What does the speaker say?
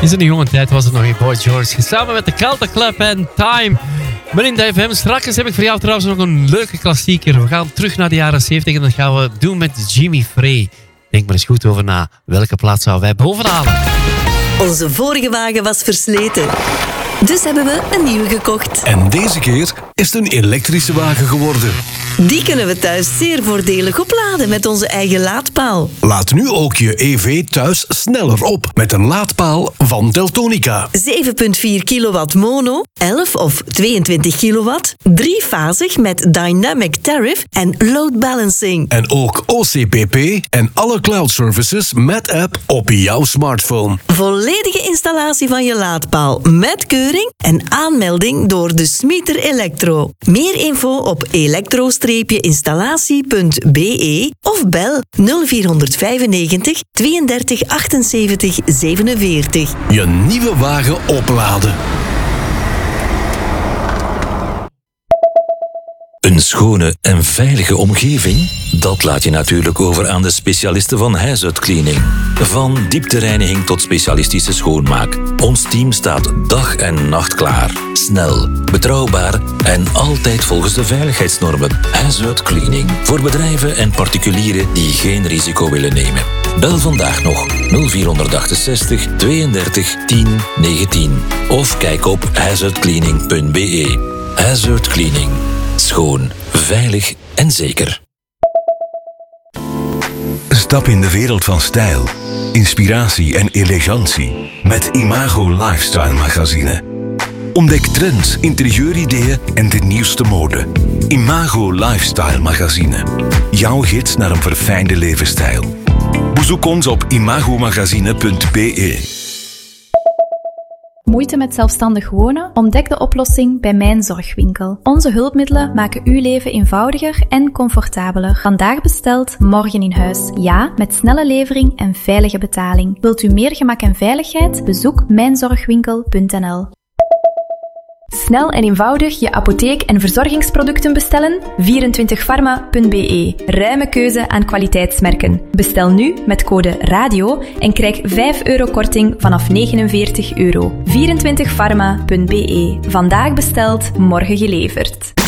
In de jonge tijd was het nog in Boy George. Samen met de Celtic Club en Time. Melinda FM. Straks heb ik voor jou trouwens nog een leuke klassieker. We gaan terug naar de jaren 70 en dat gaan we doen met Jimmy Frey. Denk maar eens goed over na. Welke plaats zouden wij bovenhalen? Onze vorige wagen was versleten. Dus hebben we een nieuwe gekocht. En deze keer is het een elektrische wagen geworden. Die kunnen we thuis zeer voordelig opladen met onze eigen laadpaal. Laat nu ook je EV thuis sneller op met een laadpaal van Teltonica. 7,4 kilowatt mono, 11 of 22 kilowatt, driefazig met dynamic tariff en load balancing. En ook OCPP en alle cloud services met app op jouw smartphone. Volledige installatie van je laadpaal met keuring en aanmelding door de Smieter Electro. Meer info op elektro-installatie.be of bel 0495 32 78 47. Je nieuwe wagen opladen. Een schone en veilige omgeving? Dat laat je natuurlijk over aan de specialisten van Huisuitcleaning. Van dieptereiniging tot specialistische schoonmaak. Ons team staat dag en nacht klaar. Snel, betrouwbaar en altijd volgens de veiligheidsnormen. Huisuitcleaning. Voor bedrijven en particulieren die geen risico willen nemen. Bel vandaag nog 0468 32 10 19. Of kijk op huisuitcleaning.be. Huisuitcleaning. Schoon, veilig en zeker. Stap in de wereld van stijl, inspiratie en elegantie met Imago Lifestyle Magazine. Ontdek trends, interieur-ideeën en de nieuwste mode. Imago Lifestyle Magazine. Jouw gids naar een verfijnde levensstijl. Bezoek ons op imagomagazine.be. Moeite met zelfstandig wonen? Ontdek de oplossing bij Mijn Zorgwinkel. Onze hulpmiddelen maken uw leven eenvoudiger en comfortabeler. Vandaag besteld, morgen in huis. Ja, met snelle levering en veilige betaling. Wilt u meer gemak en veiligheid? Bezoek mijnzorgwinkel.nl. Snel en eenvoudig je apotheek- en verzorgingsproducten bestellen? 24pharma.be. Ruime keuze aan kwaliteitsmerken. Bestel nu met code RADIO en krijg €5 korting vanaf €49. 24pharma.be. Vandaag besteld, morgen geleverd.